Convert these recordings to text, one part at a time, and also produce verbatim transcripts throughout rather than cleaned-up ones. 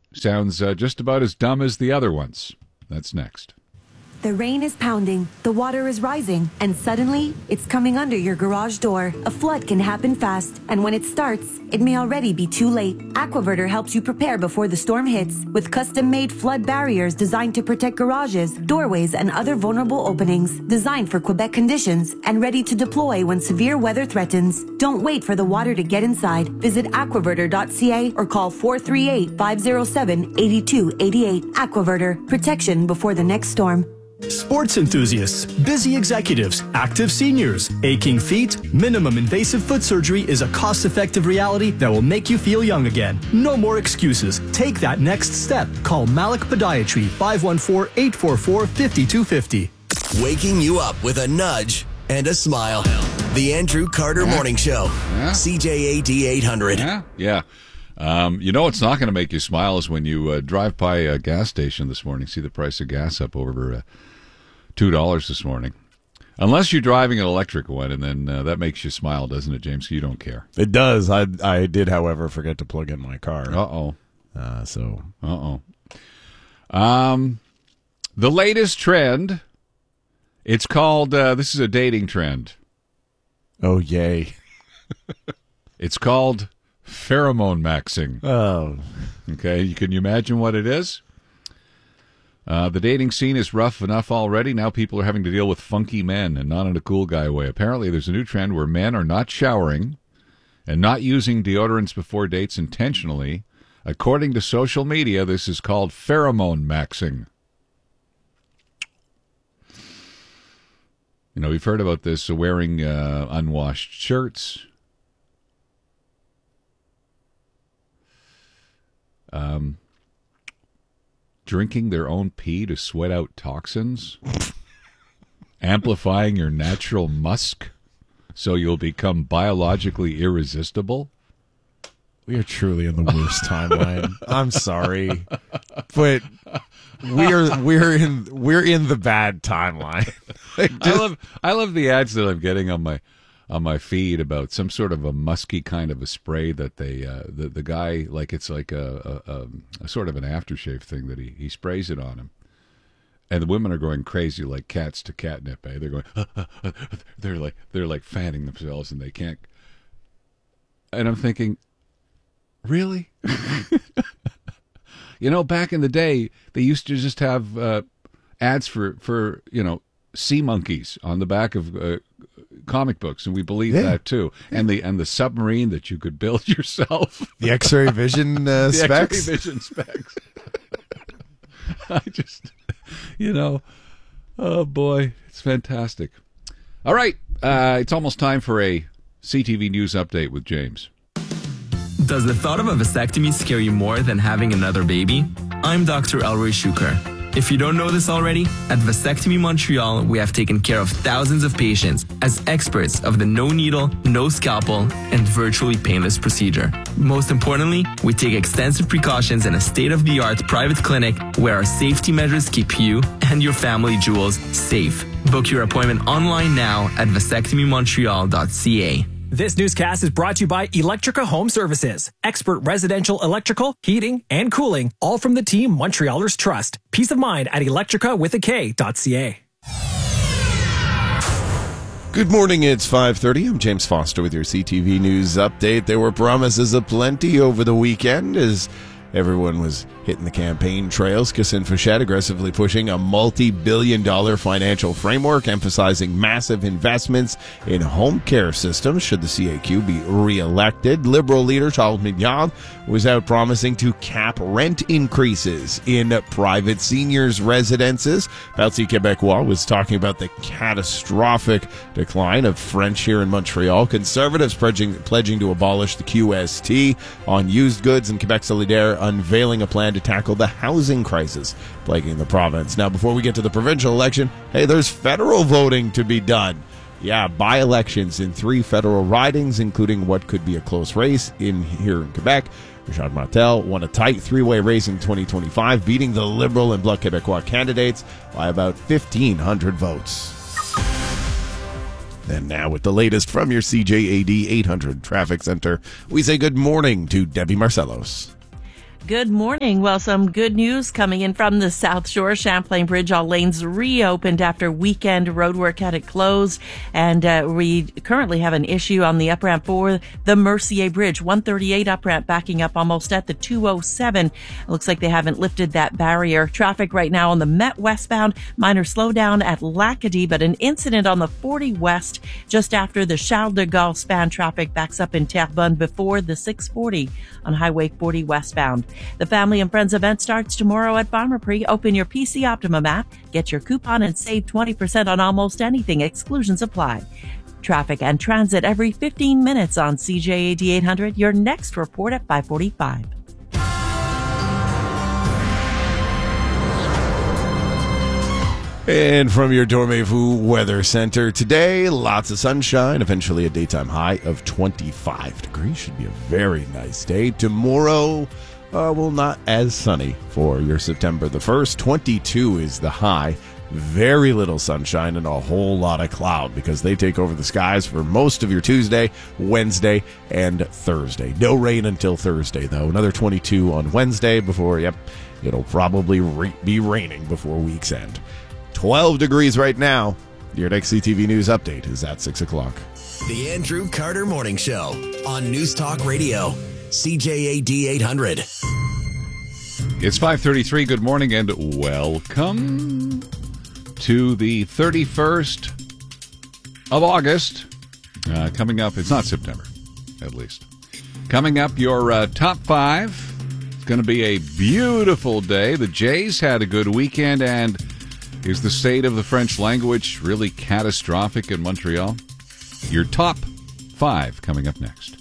sounds uh, just about as dumb as the other ones. That's next. The rain is pounding, the water is rising, and suddenly, it's coming under your garage door. A flood can happen fast, and when it starts, it may already be too late. Aquaverter helps you prepare before the storm hits, with custom-made flood barriers designed to protect garages, doorways, and other vulnerable openings, designed for Quebec conditions, and ready to deploy when severe weather threatens. Don't wait for the water to get inside. Visit aquaverter dot c a or call four three eight, five zero seven, eight two eight eight. Aquaverter, protection before the next storm. Sports enthusiasts, busy executives, active seniors, aching feet, minimum invasive foot surgery is a cost-effective reality that will make you feel young again. No more excuses. Take that next step. Call Malik Podiatry, five one four, eight four four, five two five zero. Waking you up with a nudge and a smile. The Andrew Carter yeah. Morning Show. Yeah. C J A D eight hundred. Yeah, yeah. Um, you know what's not going to make you smile is when you uh, drive by a gas station this morning, see the price of gas up over uh, two dollars this morning. Unless you're driving an electric one, and then uh, that makes you smile, doesn't it, James? You don't care. It does. I I did, however, forget to plug in my car. Uh-oh. Uh, so. Uh-oh. Um, the latest trend, it's called, uh, this is a dating trend. Oh, yay. It's called pheromone maxing. Oh. Okay, can you imagine what it is? Uh, the dating scene is rough enough already. Now people are having to deal with funky men, and not in a cool guy way. Apparently there's a new trend where men are not showering and not using deodorants before dates intentionally. According to social media, this is called pheromone maxing. You know, we've heard about this, uh, wearing uh, unwashed shirts. Um, drinking their own pee to sweat out toxins, amplifying your natural musk so you'll become biologically irresistible. We are truly in the worst timeline. I'm sorry, but we're we're in we're in the bad timeline. Like just, I love I love the ads that I'm getting on my on my feed about some sort of a musky kind of a spray that they uh, the the guy, like it's like a, a, a, a sort of an aftershave thing that he, he sprays it on him, and the women are going crazy like cats to catnip. Eh? They're going uh, uh, uh, they're like they're like fanning themselves and they can't. And I'm thinking, really? You know, back in the day, they used to just have uh, ads for for you know sea monkeys on the back of Uh, comic books, and we believe yeah. that too, and the and the submarine that you could build yourself, the X-ray vision uh, the specs, X-ray vision specs. I just, you know, oh boy, it's fantastic. All right, uh, it's almost time for a C T V News update with James. Does the thought of a vasectomy scare you more than having another baby? I'm Doctor Elroy Shuker. If you don't know this already, at Vasectomy Montreal, we have taken care of thousands of patients as experts of the no needle, no scalpel, and virtually painless procedure. Most importantly, we take extensive precautions in a state-of-the-art private clinic where our safety measures keep you and your family jewels safe. Book your appointment online now at vasectomy montreal dot c a. This newscast is brought to you by Electrica Home Services. Expert residential electrical, heating, and cooling, all from the team Montrealers trust. Peace of mind at electrica with a K dot c a. Good morning, it's five thirty. I'm James Foster with your C T V News update. There were promises aplenty over the weekend as everyone was hitting the campaign trails. Kissing Fichette aggressively pushing a multi-billion dollar financial framework, emphasizing massive investments in home care systems should the C A Q be re-elected. Liberal leader Charles Mignard was out promising to cap rent increases in private seniors' residences. Parti Québécois was talking about the catastrophic decline of French here in Montreal. Conservatives pledging, pledging to abolish the Q S T on used goods, and Quebec Solidaire unveiling a plan to tackle the housing crisis plaguing the province. Now, before we get to the provincial election, hey, there's federal voting to be done. Yeah, by-elections in three federal ridings, including what could be a close race in here in Quebec. Richard Martel won a tight three-way race in twenty twenty-five, beating the Liberal and Bloc Québécois candidates by about fifteen hundred votes. And now with the latest from your C J A D eight hundred Traffic Center, we say good morning to Debbie Marcellos. Good morning. Well, some good news coming in from the South Shore. Champlain Bridge, all lanes reopened after weekend roadwork had it closed. And uh, we currently have an issue on the up ramp for the Mercier Bridge. one thirty-eight up ramp backing up almost at the two oh seven. It looks like they haven't lifted that barrier. Traffic right now on the Met westbound. Minor slowdown at Lacadie, but an incident on the forty west just after the Charles de Gaulle span. Traffic backs up in Terrebonne before the six forty on Highway forty westbound. The Family and Friends event starts tomorrow at Pharmaprix. Open your P C Optimum app, get your coupon, and save twenty percent on almost anything. Exclusions apply. Traffic and transit every fifteen minutes on C J A D eight hundred. Your next report at five forty-five. And from your Dormez-vous Weather Center today, lots of sunshine, eventually a daytime high of twenty-five degrees. Should be a very nice day. Tomorrow, uh, well, not as sunny for your September the first. twenty-two is the high. Very little sunshine and a whole lot of cloud because they take over the skies for most of your Tuesday, Wednesday, and Thursday. No rain until Thursday, though. Another twenty-two on Wednesday before, yep, it'll probably re- be raining before week's end. twelve degrees right now. Your next C T V News update is at six o'clock. The Andrew Carter Morning Show on News Talk Radio, C J A D eight hundred. It's five thirty-three. Good morning and welcome to the thirty-first of August. Uh, coming up, it's not September, at least. Coming up, your uh, top five. It's going to be a beautiful day. The Jays had a good weekend, and is the state of the French language really catastrophic in Montreal? Your top five coming up next.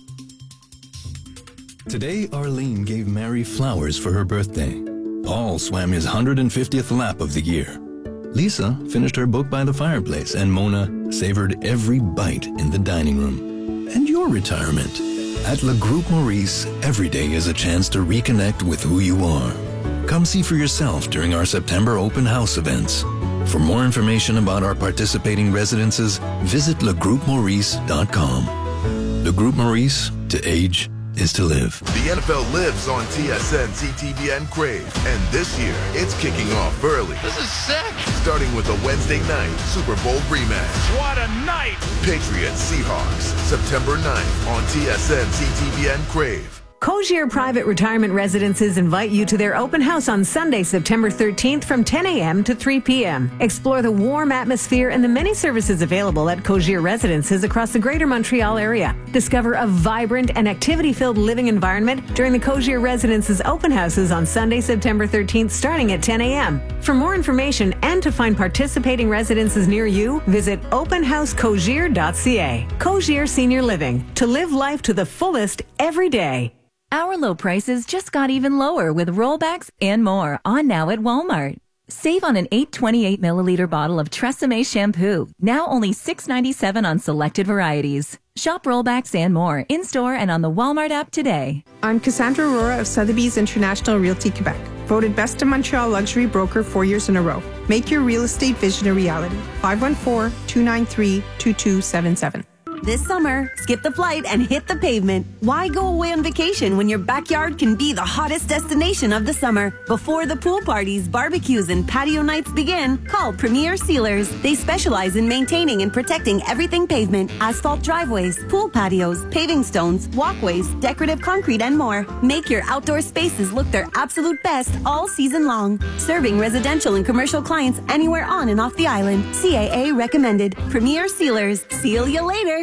Today, Arlene gave Mary flowers for her birthday. Paul swam his one hundred fiftieth lap of the year. Lisa finished her book by the fireplace, and Mona savored every bite in the dining room. And your retirement. At Le Groupe Maurice, every day is a chance to reconnect with who you are. Come see for yourself during our September open house events. For more information about our participating residences, visit le groupe maurice dot com. Le Groupe Maurice, to age is to live. The N F L lives on T S N, C T V N, Crave. And this year, it's kicking off early. This is sick! Starting with a Wednesday night Super Bowl rematch. What a night! Patriots Seahawks, September ninth on T S N, C T V N, Crave. Cogir Private Retirement Residences invite you to their open house on Sunday, September thirteenth from ten a.m. to three p.m. Explore the warm atmosphere and the many services available at Cogir Residences across the Greater Montreal area. Discover a vibrant and activity-filled living environment during the Cogir Residences open houses on Sunday, September thirteenth, starting at ten a.m. For more information and to find participating residences near you, visit open house cogir dot c a. Cogir Senior Living. To live life to the fullest every day. Our low prices just got even lower with rollbacks and more on now at Walmart. Save on an eight twenty-eight milliliter bottle of Tresemme shampoo, now only six ninety-seven on selected varieties. Shop rollbacks and more in-store and on the Walmart app today. I'm Cassandra Aurora of Sotheby's International Realty Quebec, voted Best in Montreal Luxury Broker four years in a row. Make your real estate vision a reality. five one four, two nine three, two two seven seven. This summer, skip the flight and hit the pavement. Why go away on vacation when your backyard can be the hottest destination of the summer? Before the pool parties, barbecues, and patio nights begin, call Premier Sealers. They specialize in maintaining and protecting everything pavement, asphalt driveways, pool patios, paving stones, walkways, decorative concrete, and more. Make your outdoor spaces look their absolute best all season long. Serving residential and commercial clients anywhere on and off the island. C A A recommended. Premier Sealers. Seal you later.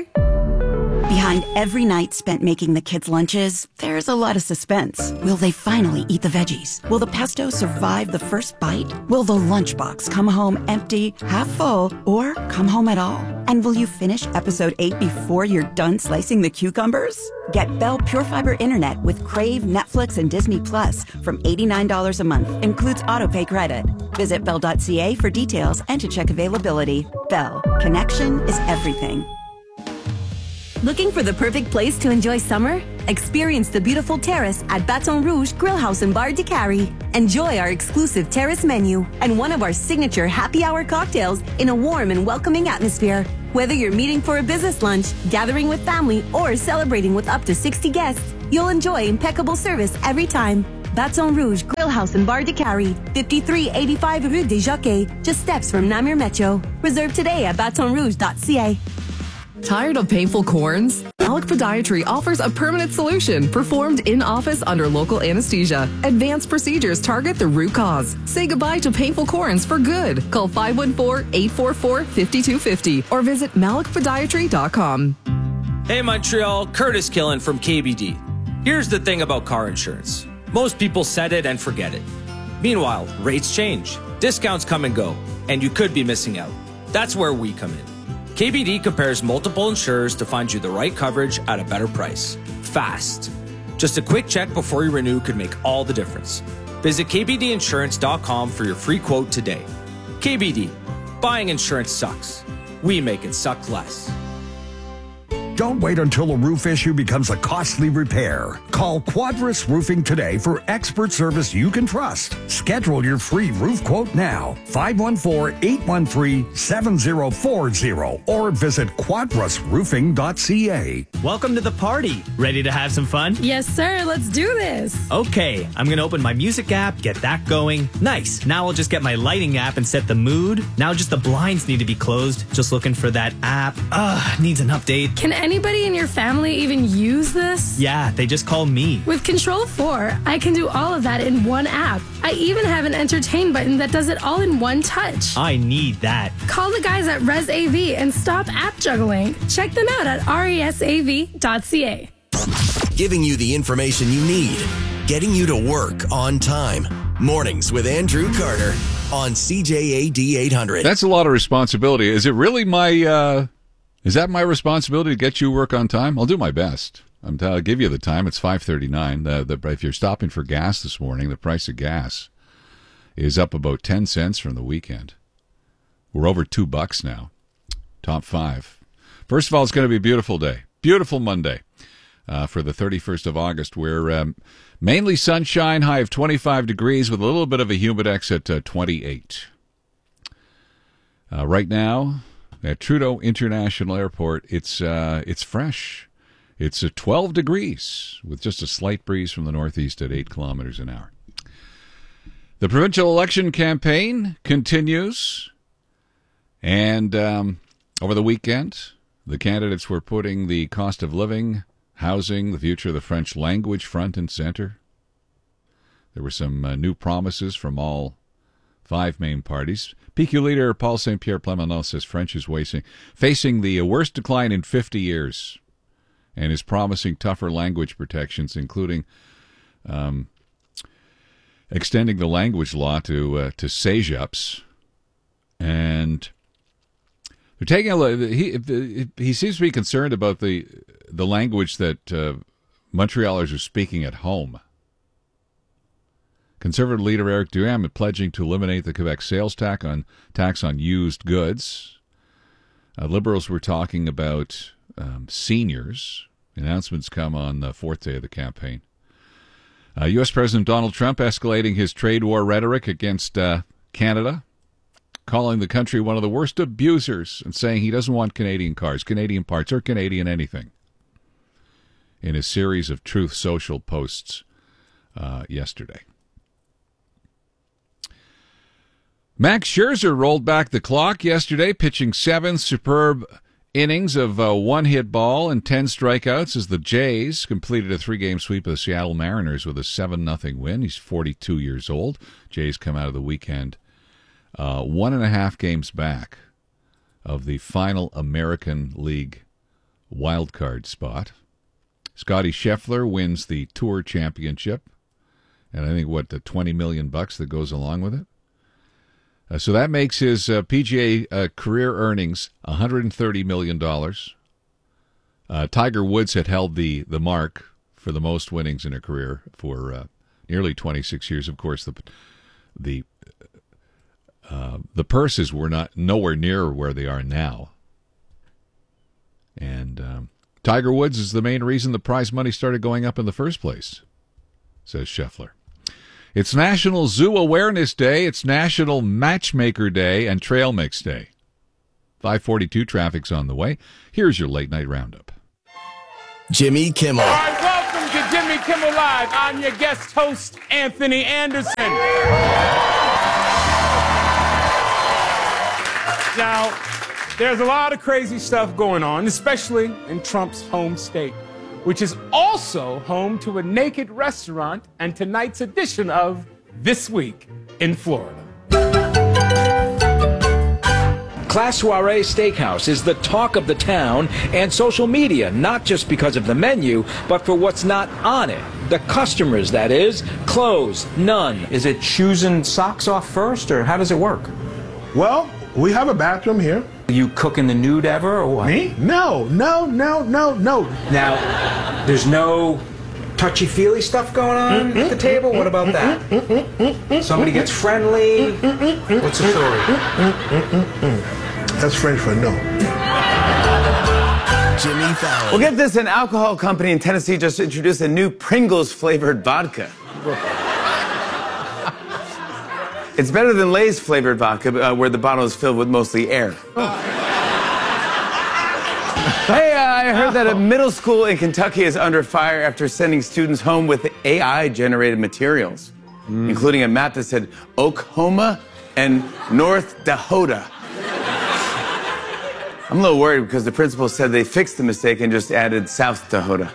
Behind every night spent making the kids' lunches, there's a lot of suspense. Will they finally eat the veggies? Will the pesto survive the first bite? Will the lunchbox come home empty, half full, or come home at all? And will you finish episode eight before you're done slicing the cucumbers? Get Bell Pure Fiber Internet with Crave, Netflix, and Disney Plus from eighty-nine dollars a month. Includes autopay credit. Visit bell dot c a for details and to check availability. Bell. Connection is everything. Looking for the perfect place to enjoy summer? Experience the beautiful terrace at Baton Rouge Grill House and Bar de Carrie. Enjoy our exclusive terrace menu and one of our signature happy hour cocktails in a warm and welcoming atmosphere. Whether you're meeting for a business lunch, gathering with family, or celebrating with up to sixty guests, you'll enjoy impeccable service every time. Baton Rouge Grill House and Bar de Cary, fifty-three eighty-five Rue des Jockeys, just steps from Namur Metro. Reserve today at baton rouge dot c a. Tired of painful corns? Malik Podiatry offers a permanent solution performed in office under local anesthesia. Advanced procedures target the root cause. Say goodbye to painful corns for good. Call five one four, eight four four, five two five zero or visit malik podiatry dot com. Hey Montreal, Curtis Killen from K B D. Here's the thing about car insurance. Most people set it and forget it. Meanwhile, rates change, discounts come and go, and you could be missing out. That's where we come in. K B D compares multiple insurers to find you the right coverage at a better price. Fast. Just a quick check before you renew could make all the difference. Visit k b d insurance dot com for your free quote today. K B D. Buying insurance sucks. We make it suck less. Don't wait until a roof issue becomes a costly repair. Call Quadris Roofing today for expert service you can trust. Schedule your free roof quote now. five one four, eight one three, seven zero four zero or visit quadris roofing dot c a. Welcome to the party. Ready to have some fun? Yes, sir. Let's do this. Okay, I'm going to open my music app, get that going. Nice. Now I'll just get my lighting app and set the mood. Now just the blinds need to be closed. Just looking for that app. Ugh, needs an update. Can anybody in your family even use this? Yeah, they just call me. With Control four, I can do all of that in one app. I even have an entertain button that does it all in one touch. I need that. Call the guys at ResAV and stop app juggling. Check them out at resav dot c a. Giving you the information you need. Getting you to work on time. Mornings with Andrew Carter on C J A D eight hundred. That's a lot of responsibility. Is it really my... Uh Is that my responsibility to get you work on time? I'll do my best. I'm t- I'll give you the time. It's five thirty-nine. The, the, if you're stopping for gas this morning, the price of gas is up about ten cents from the weekend. We're over two bucks now. Top five. First of all, it's going to be a beautiful day. Beautiful Monday uh, for the thirty-first of August. We're um, mainly sunshine, high of twenty-five degrees with a little bit of a humidex at uh, twenty-eight. Uh, right now... At Trudeau International Airport, it's uh, it's fresh. It's uh, twelve degrees with just a slight breeze from the northeast at eight kilometers an hour. The provincial election campaign continues, and um, over the weekend, the candidates were putting the cost of living, housing, the future of the French language front and center. There were some uh, new promises from all five main parties. P Q leader Paul Saint-Pierre Plamondon says French is facing, facing the worst decline in fifty years and is promising tougher language protections, including um, extending the language law to uh, to cégeps. And they're taking a look. He, he seems to be concerned about the, the language that uh, Montrealers are speaking at home. Conservative leader Eric Duhamel pledging to eliminate the Quebec sales tax on tax on used goods. Uh, Liberals were talking about um, seniors. Announcements come on the fourth day of the campaign. Uh, U S President Donald Trump escalating his trade war rhetoric against uh, Canada, calling the country one of the worst abusers and saying he doesn't want Canadian cars, Canadian parts, or Canadian anything in a series of Truth Social posts uh, yesterday. Max Scherzer rolled back the clock yesterday, pitching seven superb innings of uh, one-hit ball and ten strikeouts as the Jays completed a three-game sweep of the Seattle Mariners with a seven nothing win. He's forty-two years old. Jays come out of the weekend uh, one and a half games back of the final American League wildcard spot. Scotty Scheffler wins the Tour Championship, and I think, what, the twenty million bucks that goes along with it? Uh, so that makes his uh, P G A uh, career earnings one hundred thirty million dollars. Uh, Tiger Woods had held the, the mark for the most winnings in a career for uh, nearly twenty-six years. Of course, the the uh, the purses were not nowhere near where they are now. And um, Tiger Woods is the main reason the prize money started going up in the first place, says Scheffler. It's National Zoo Awareness Day, it's National Matchmaker Day, and Trail Mix Day. five forty-two traffic's on the way. Here's your late night roundup. Jimmy Kimmel. All right, welcome to Jimmy Kimmel Live. I'm your guest host, Anthony Anderson. Now, there's a lot of crazy stuff going on, especially in Trump's home state, which is also home to a naked restaurant and tonight's edition of This Week in Florida. Class Soiree Steakhouse is the talk of the town and social media, not just because of the menu, but for what's not on it. The customers, that is. Clothes, none. Is it choosing socks off first, or how does it work? Well, we have a bathroom here. Are you cooking the nude ever, or what? Me? No, no, no, no, no. Now, there's no touchy-feely stuff going on mm-hmm. at the table? What about that? Mm-hmm. Somebody gets friendly? Mm-hmm. What's the story? Mm-hmm. That's French for no. Jimmy Fallon. Well, get this, an alcohol company in Tennessee just introduced a new Pringles-flavored vodka. It's better than Lay's-flavored vodka, uh, where the bottle is filled with mostly air. Hey, uh, I heard that a middle school in Kentucky is under fire after sending students home with A I-generated materials, mm. including a map that said Oklahoma and North Dakota. I'm a little worried because the principal said they fixed the mistake and just added South Dakota.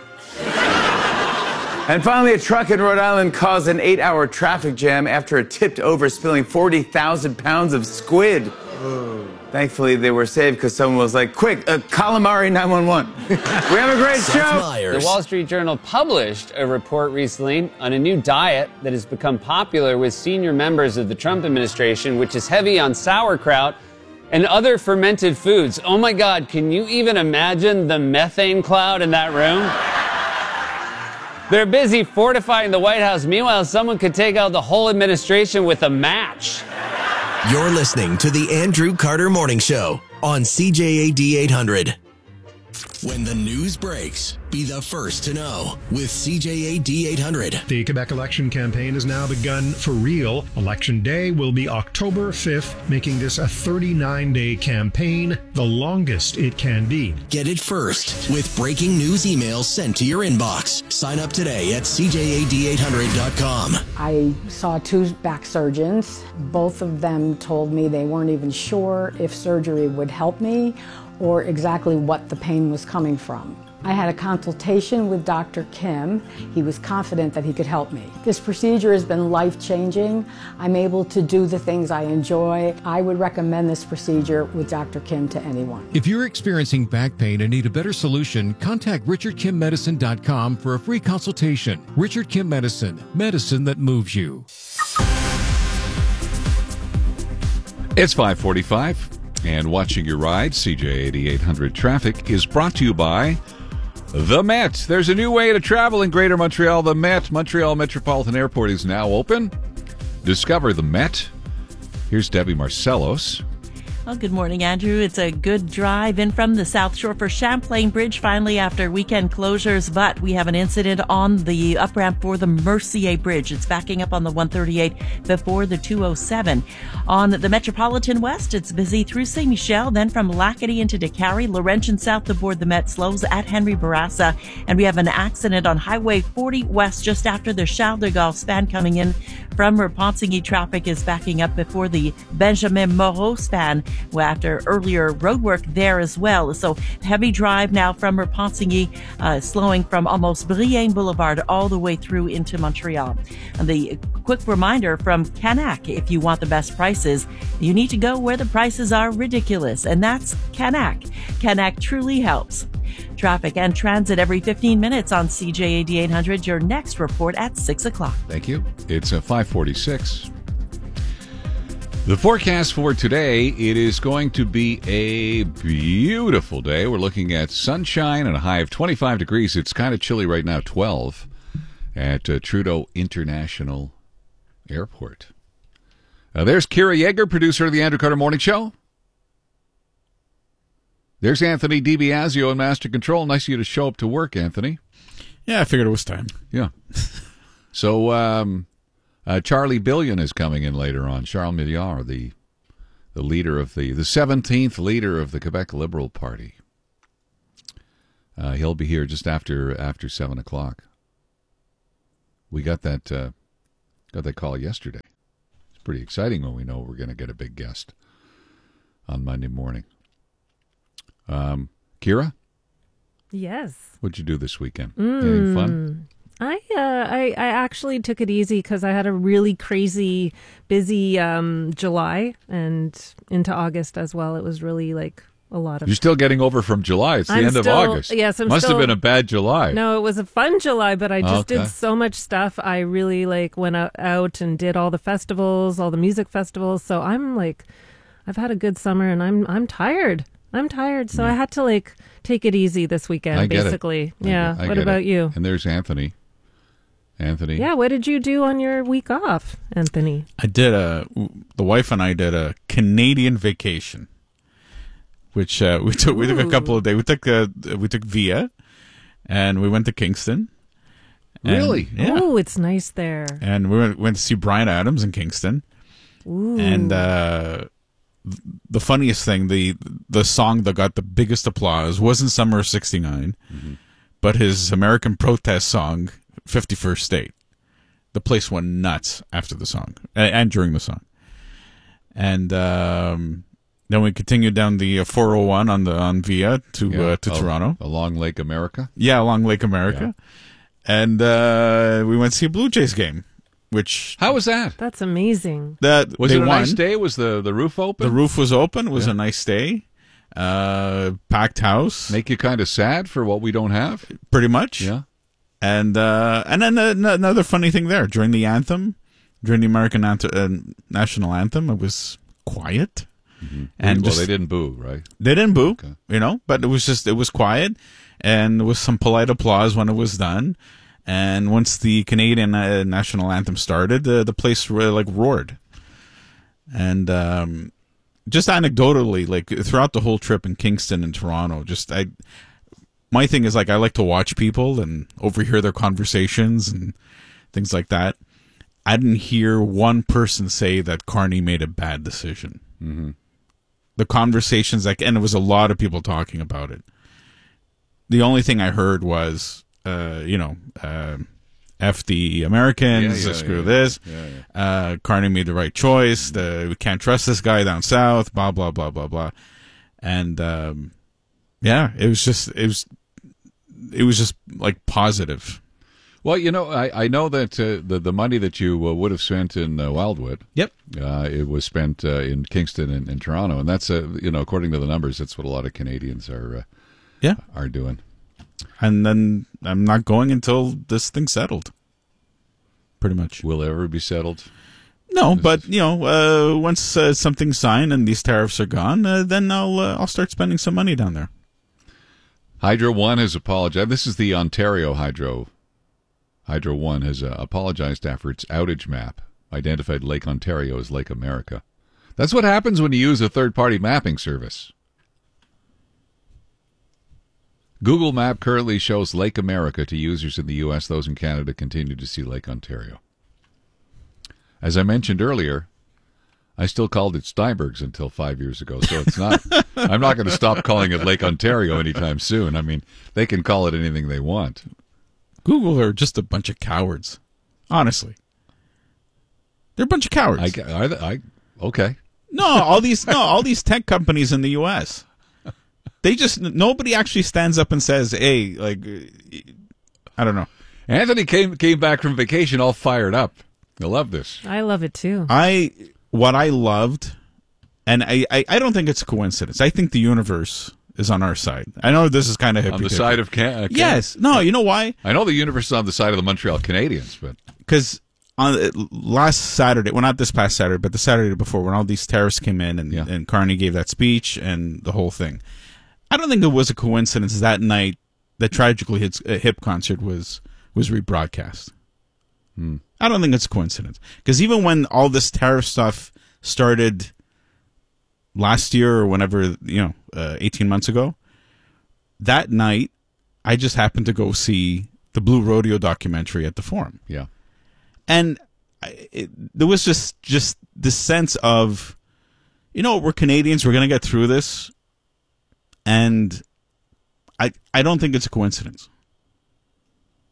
And finally, a truck in Rhode Island caused an eight-hour traffic jam after it tipped over, spilling forty thousand pounds of squid. Oh. Thankfully, they were saved because someone was like, quick, uh, calamari nine one one. We have a great show. The Wall Street Journal published a report recently on a new diet that has become popular with senior members of the Trump administration, which is heavy on sauerkraut and other fermented foods. Oh my God, can you even imagine the methane cloud in that room? They're busy fortifying the White House. Meanwhile, someone could take out the whole administration with a match. You're listening to the Andrew Carter Morning Show on C J A D eight hundred. When the news breaks, be the first to know with C J A D eight hundred. The Quebec election campaign has now begun for real. Election day will be October fifth, making this a thirty-nine day campaign, the longest it can be. Get it first with breaking news emails sent to your inbox. Sign up today at C J A D eight hundred dot com. I saw two back surgeons. Both of them told me they weren't even sure if surgery would help me or exactly what the pain was coming from. I had a consultation with Doctor Kim. He was confident that he could help me. This procedure has been life-changing. I'm able to do the things I enjoy. I would recommend this procedure with Doctor Kim to anyone. If you're experiencing back pain and need a better solution, contact richard kim medicine dot com for a free consultation. Richard Kim Medicine, medicine that moves you. It's five forty-five. And watching your ride, C J eighty-eight hundred Traffic is brought to you by The Met. There's a new way to travel in Greater Montreal. The Met, Montreal Metropolitan Airport, is now open. Discover The Met. Here's Debbie Marcellos. Well, good morning, Andrew. It's a good drive in from the South Shore for Champlain Bridge, finally after weekend closures, but we have an incident on the up ramp for the Mercier Bridge. It's backing up on the one thirty-eight before the two oh seven. On the Metropolitan West, it's busy through Saint Michel, then from Lackady into Décarie, Laurentian south aboard the Met slows at Henry Bourassa, and we have an accident on Highway forty West just after the Charles de Gaulle span coming in from Repentigny. Traffic is backing up before the Benjamin Moreau span after earlier road work there as well. So heavy drive now from Repentigny, uh, slowing from almost Brienne Boulevard all the way through into Montreal. And the quick reminder from Canac, if you want the best prices, you need to go where the prices are ridiculous, and that's Canac. Canac truly helps. Traffic and transit every fifteen minutes on C J A D eight hundred. Your next report at six o'clock. Thank you. It's a five forty-six. The forecast for today, it is going to be a beautiful day. We're looking at sunshine and a high of twenty-five degrees. It's kind of chilly right now, twelve at uh, Trudeau International Airport. Uh, there's Kira Yeager, producer of the Andrew Carter Morning Show. There's Anthony DiBiasio in Master Control. Nice of you to show up to work, Anthony. Yeah, I figured it was time. Yeah. So, um, uh, Charlie Billion is coming in later on. Charles Milliard, the the leader of the, the seventeenth leader of the Quebec Liberal Party. Uh, he'll be here just after after seven o'clock. we got that uh, got that call yesterday. It's pretty exciting when we know we're going to get a big guest on Monday morning. Um, Kira, Yes. what'd you do this weekend? Mm. Anything fun? I, uh, I I actually took it easy because I had a really crazy, busy um, July and into August as well. It was really like a lot of. You're still getting over from July. It's the I'm end still- of August. yes, I'm Must still- have been a bad July. No, it was a fun July, but I just Okay. did so much stuff. I really like went out, out and did all the festivals, all the music festivals. So I'm like, I've had a good summer, and I'm I'm tired. I'm tired, so I had to like take it easy this weekend. I get basically, it. I yeah. get- I what get about it. you? And there's Anthony. Anthony. Yeah, what did you do on your week off, Anthony? I did a. The wife and I did a Canadian vacation, which uh, we took. We took a couple of days. We took uh, we took Via, and we went to Kingston. And- Really? Yeah. Oh, it's nice there. And we went, went to see Bryan Adams in Kingston. Ooh. And uh, th- the funniest thing, the the song that got the biggest applause wasn't Summer of sixty-nine, Mm-hmm. but his American protest song, fifty-first State. The place went nuts after the song and, and during the song. And um, then we continued down the uh, four oh one on the on Via to Yeah, uh, to al- Toronto. Along Lake America? Yeah, along Lake America. And uh, we went to see a Blue Jays game, which... How was that? That's amazing. That Was they it a won. nice day? Was the, the roof open? The roof was open. It was Yeah. a nice day. Uh, packed house. Make you kind of sad for what we don't have? Pretty much. Yeah. And uh, and then uh, another funny thing there. During the anthem, during the American ant- uh, national anthem, it was quiet. Mm-hmm. And well, just- they didn't boo, right? They didn't boo, you know, but it was just, it was quiet. And there was some polite applause when it was done. And once the Canadian uh, national anthem started, uh, the place really, like roared. And um, just anecdotally, like throughout the whole trip in Kingston and Toronto, just I, my thing is like I like to watch people and overhear their conversations and things like that. I didn't hear one person say that Carney made a bad decision. Mm-hmm. The conversations, like, and it was a lot of people talking about it. The only thing I heard was, uh, you know, uh, F the Americans, Yeah, yeah, screw yeah. this. Yeah, Uh, Carney made the right choice. The, we can't trust this guy down south. Blah blah blah blah blah. And um, yeah, it was just it was it was just like positive. Well, you know, I, I know that uh, the the money that you uh, would have spent in uh, Wildwood, yep, uh, it was spent uh, in Kingston and, and Toronto, and that's uh, you know, according to the numbers, that's what a lot of Canadians are uh, yeah are doing. And then I'm not going until this thing's settled. Pretty much. Will it ever be settled? No, but you know, uh, once uh, something's signed and these tariffs are gone, uh, then I'll uh, I'll start spending some money down there. Hydro One has apologized. This is the Ontario Hydro. Hydro One has uh, apologized after its outage map identified Lake Ontario as Lake America. That's what happens when you use a third-party mapping service. Google Map currently shows Lake America to users in the U S. Those in Canada continue to see Lake Ontario. As I mentioned earlier, I still called it Steinberg's until five years ago, so it's not. I'm not going to stop calling it Lake Ontario anytime soon. I mean, they can call it anything they want. Google are just a bunch of cowards, honestly. They're a bunch of cowards. I, are they, I okay. No, all these no, all these tech companies in the U S. They just nobody actually stands up and says, "Hey, like, I don't know." Anthony came came back from vacation all fired up. I love this. I love it too. I what I loved, and I, I, I don't think it's a coincidence. I think the universe is on our side. I know this is kind of On the side of Can- uh, Can- yes, no, you know why? I know the universe is on the side of the Montreal Canadiens, but because on uh, last Saturday, well, not this past Saturday, but the Saturday before, when all these tariffs came in and and Carney gave that speech and the whole thing, I don't think it was a coincidence that night that Tragically Hip's uh, Hip concert was was rebroadcast. Hmm. I don't think it's a coincidence. Because even when all this tariff stuff started last year or whenever, you know, uh, eighteen months ago, that night, I just happened to go see the Blue Rodeo documentary at the Forum. Yeah. And I, it, there was just, just this sense of, you know, we're Canadians, we're going to get through this. And I I don't think it's a coincidence.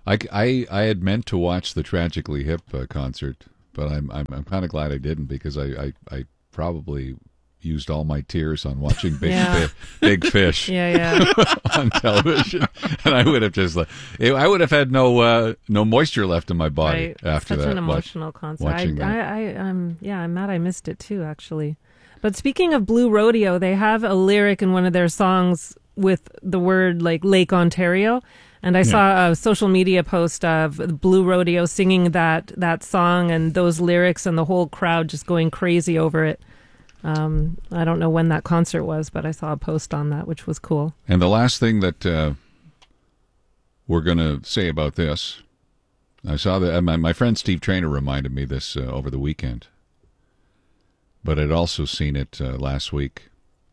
I, I, I had meant to watch the Tragically Hip uh, concert, but I'm I'm, I'm kind of glad I didn't because I, I, I probably used all my tears on watching Big Yeah. Fi- Big Fish Yeah, yeah. on television, and I would have just like I would have had no uh, no moisture left in my body Right. after Such that. an watch- emotional concert. I, watching that. I, I, I'm, yeah, I'm mad I missed it too, actually. But speaking of Blue Rodeo, they have a lyric in one of their songs with the word like Lake Ontario. And I saw a social media post of Blue Rodeo singing that, that song and those lyrics and the whole crowd just going crazy over it. Um, I don't know when that concert was, but I saw a post on that, which was cool. And the last thing that uh, we're going to say about this, I saw that uh, my, my friend Steve Trainer reminded me this uh, over the weekend, but I'd also seen it uh, last week.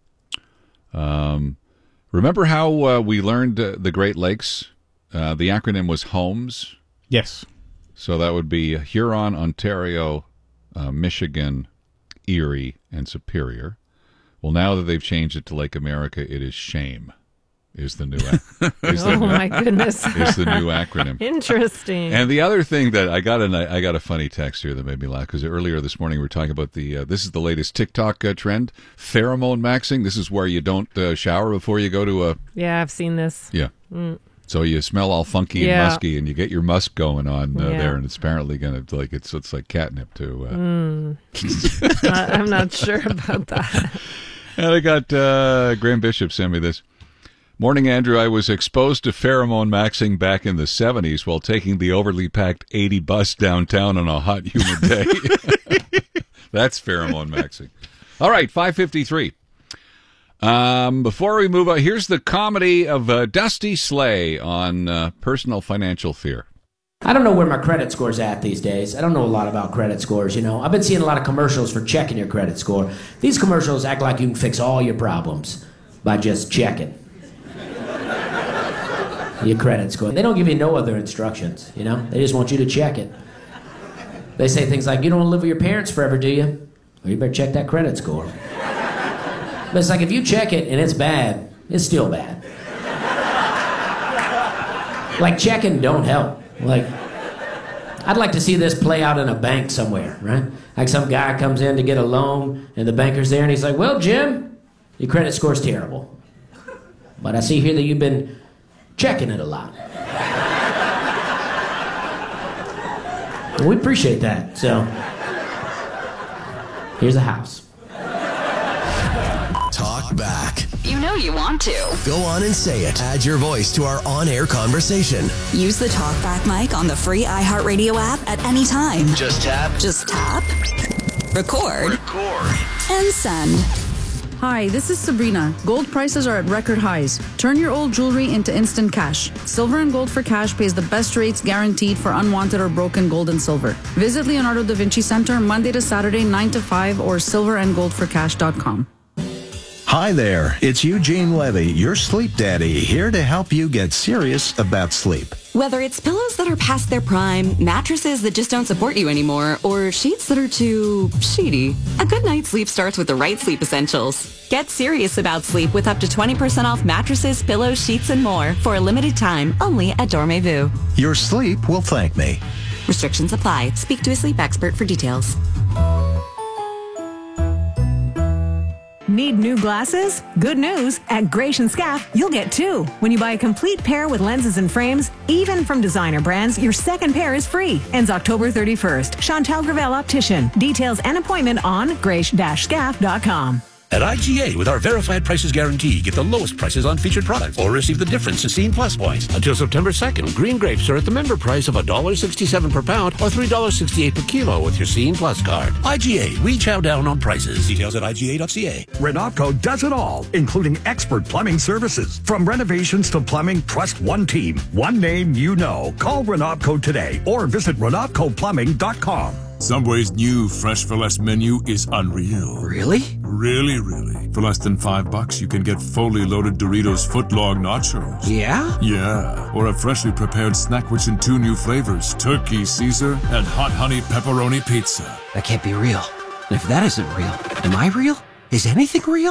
Um, remember how uh, we learned uh, the Great Lakes? Uh, the acronym was HOMES. Yes. So that would be Huron, Ontario, uh, Michigan, Erie, and Superior. Well, now that they've changed it to Lake America, it is SHAME. Is the new ac- is the Oh, new- my goodness. is the new acronym. Interesting. And the other thing that I got an I got a funny text here that made me laugh because earlier this morning we were talking about the uh, this is the latest TikTok uh, trend, pheromone maxing. This is where you don't uh, shower before you go to a Yeah, I've seen this. yeah. Mm. So you smell all funky and Yeah. musky, and you get your musk going on uh, Yeah. there, and it's apparently gonna like it's it's like catnip too. Uh, Mm. I- I'm not sure about that. And I got uh, Graham Bishop sent me this. Morning, Andrew. I was exposed to pheromone maxing back in the seventies while taking the overly packed eighty bus downtown on a hot, humid day. That's pheromone maxing. All right, five fifty-three. Um, before we move on, here's the comedy of uh, Dusty Slay on uh, personal financial fear. I don't know where my credit score's at these days. I don't know a lot about credit scores, you know. I've been seeing a lot of commercials for checking your credit score. These commercials act like you can fix all your problems by just checking your credit score. They don't give you no other instructions, you know. They just want you to check it. They say things like, you don't want to live with your parents forever, do you? Well, you better check that credit score. But it's like if you check it and it's bad, it's still bad. Like checking don't help. Like, I'd like to see this play out in a bank somewhere, right? Like some guy comes in to get a loan and the banker's there and he's like, well, Jim, your credit score's terrible. But I see here that you've been checking it a lot. And we appreciate that, so here's a house. Talk back. You know you want to. Go on and say it. Add your voice to our on-air conversation. Use the TalkBack mic on the free iHeartRadio app at any time. Just tap. Just tap. Record. Record. And send. Hi, this is Sabrina. Gold prices are at record highs. Turn your old jewelry into instant cash. Silver and Gold for Cash pays the best rates guaranteed for unwanted or broken gold and silver. Visit Leonardo da Vinci Center Monday to Saturday, nine to five, or silver and gold for cash dot com. Hi there, it's Eugene Levy, your sleep daddy, here to help you get serious about sleep. Whether it's pillows that are past their prime, mattresses that just don't support you anymore, or sheets that are too sheety, a good night's sleep starts with the right sleep essentials. Get serious about sleep with up to twenty percent off mattresses, pillows, sheets, and more for a limited time only at Dormez-vous. Your sleep will thank me. Restrictions apply. Speak to a sleep expert for details. Need new glasses? Good news. At Gratian Scaff, you'll get two. When you buy a complete pair with lenses and frames, even from designer brands, your second pair is free. Ends October thirty-first. Chantal Gravel Optician. Details and appointment on grace dash scaff dot com. At I G A, with our verified prices guarantee, get the lowest prices on featured products or receive the difference in Scene Plus points. Until September second, green grapes are at the member price of one dollar sixty-seven per pound or three dollars sixty-eight per kilo with your Scene Plus card. I G A, we chow down on prices. Details at I G A dot C A. Renopco does it all, including expert plumbing services. From renovations to plumbing, trust one team, one name you know. Call Renopco today or visit renopco plumbing dot com. Subway's new Fresh for Less menu is unreal. Really? Really, really. For less than five bucks, you can get fully loaded Doritos footlong nachos. Yeah? Yeah. Or a freshly prepared snack which in two new flavors, turkey Caesar and hot honey pepperoni pizza. That can't be real. And if that isn't real, am I real? Is anything real?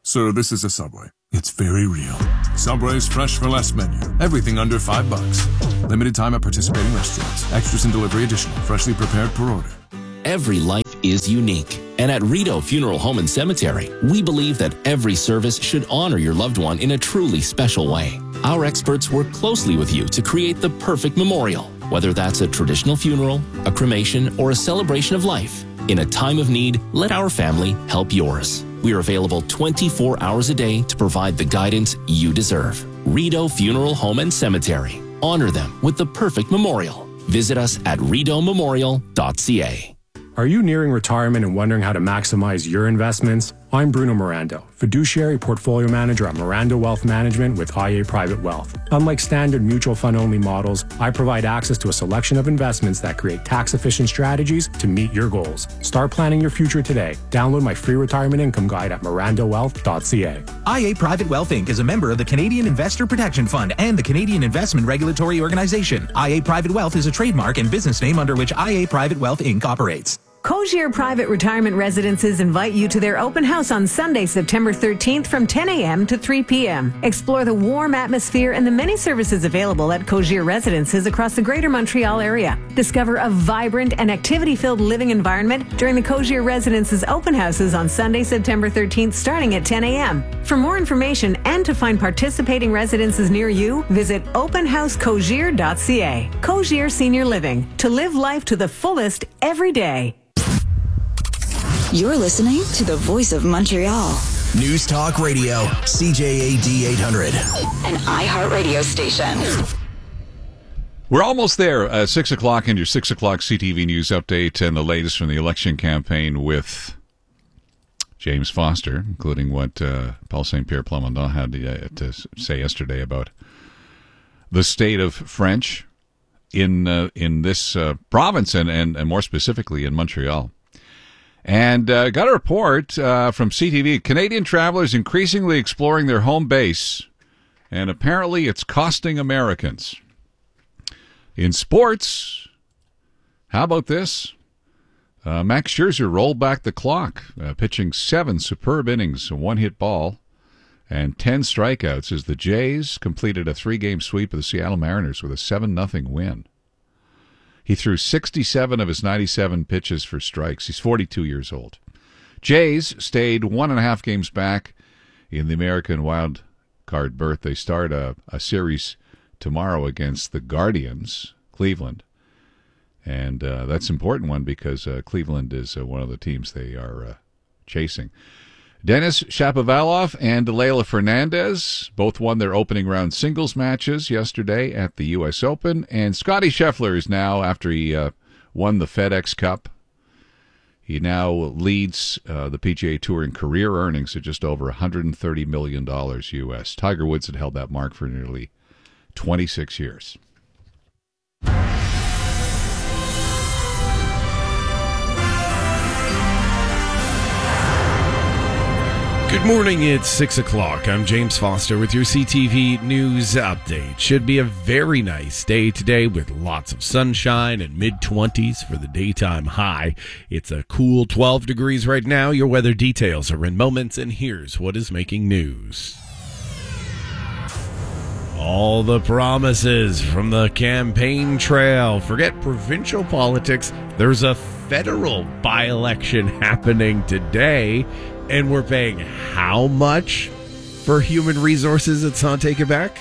So this is a Subway. It's very real. Subway's fresh for less menu. Everything under five bucks. Limited time at participating restaurants. Extras and delivery additional. Freshly prepared per order. Every life is unique. And at Rito Funeral Home and Cemetery, we believe that every service should honor your loved one in a truly special way. Our experts work closely with you to create the perfect memorial, whether that's a traditional funeral, a cremation, or a celebration of life. In a time of need, let our family help yours. We are available twenty-four hours a day to provide the guidance you deserve. Rito Funeral Home and Cemetery. Honor them with the perfect memorial. Visit us at rito memorial dot c a. Are you nearing retirement and wondering how to maximize your investments? I'm Bruno Mirando, fiduciary portfolio manager at Mirando Wealth Management with I A Private Wealth. Unlike standard mutual fund only models, I provide access to a selection of investments that create tax-efficient strategies to meet your goals. Start planning your future today. Download my free retirement income guide at mirando wealth dot c a. I A Private Wealth Incorporated is a member of the Canadian Investor Protection Fund and the Canadian Investment Regulatory Organization. I A Private Wealth is a trademark and business name under which I A Private Wealth Incorporated operates. Cogir Private Retirement Residences invite you to their open house on Sunday, September thirteenth from ten a.m. to three p.m. Explore the warm atmosphere and the many services available at Cogir Residences across the Greater Montreal area. Discover a vibrant and activity-filled living environment during the Cogir Residences open houses on Sunday, September thirteenth, starting at ten a.m. For more information and to find participating residences near you, visit open house cogir dot c a. Cogir Senior Living. To live life to the fullest every day. You're listening to the Voice of Montreal. News Talk Radio, C J A D eight hundred. An iHeartRadio station. We're almost there. Uh, six o'clock and your six o'clock C T V News update and the latest from the election campaign with James Foster, including what uh, Paul Saint Pierre Plamondon had to, uh, to say yesterday about the state of French in uh, in this uh, province and, and, and more specifically in Montreal. And uh, got a report uh, from C T V. Canadian travelers increasingly exploring their home base, and apparently it's costing Americans. In sports, how about this? Uh, Max Scherzer rolled back the clock, uh, pitching seven superb innings, a one-hit ball, and ten strikeouts as the Jays completed a three-game sweep of the Seattle Mariners with a seven nothing win. He threw sixty-seven of his ninety-seven pitches for strikes. He's forty-two years old. Jays stayed one and a half games back in the American Wild Card berth. They start a, a series tomorrow against the Guardians, Cleveland. And uh, that's an important one because uh, Cleveland is uh, one of the teams they are uh, chasing. Denis Shapovalov and Leila Fernandez both won their opening round singles matches yesterday at the U S Open. And Scottie Scheffler is now, after he uh, won the FedEx Cup, he now leads uh, the P G A Tour in career earnings at just over one hundred thirty million dollars U S. Tiger Woods had held that mark for nearly twenty-six years. Good morning, it's six o'clock. I'm James Foster with your C T V News Update. Should be a very nice day today with lots of sunshine and mid-twenties for the daytime high. It's a cool twelve degrees right now. Your weather details are in moments, and here's what is making news. All the promises from the campaign trail. Forget provincial politics. There's a federal by-election happening today. And we're paying how much for human resources at Santé Quebec?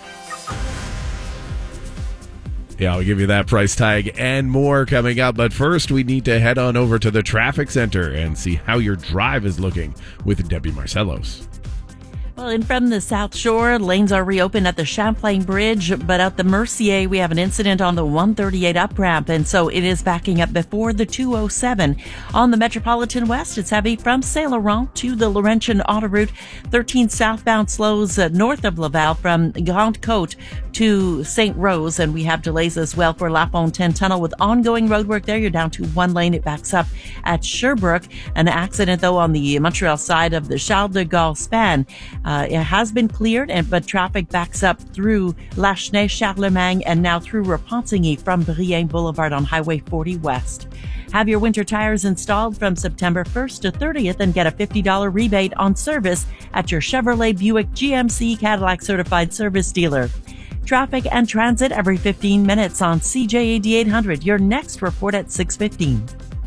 Yeah, I'll give you that price tag and more coming up. But first, we need to head on over to the traffic center and see how your drive is looking with Debbie Marcellos. Well, in from the South Shore, lanes are reopened at the Champlain Bridge, but at the Mercier, we have an incident on the one thirty-eight up ramp, and so it is backing up before the two oh seven. On the Metropolitan West, it's heavy from Saint Laurent to the Laurentian Autoroute. thirteen southbound slows uh, north of Laval from Grande Côte to Saint Rose, and we have delays as well for La Fontaine Tunnel with ongoing roadwork there. You're down to one lane. It backs up at Sherbrooke. An accident, though, on the Montreal side of the Charles de Gaulle span. Uh, it has been cleared, and but traffic backs up through Lachenay, Charlemagne, and now through Repentigny from Brienne Boulevard on Highway forty West. Have your winter tires installed from September first to thirtieth and get a fifty dollars rebate on service at your Chevrolet, Buick, G M C, Cadillac certified service dealer. Traffic and transit every fifteen minutes on C J A D eight hundred. Your next report at six fifteen.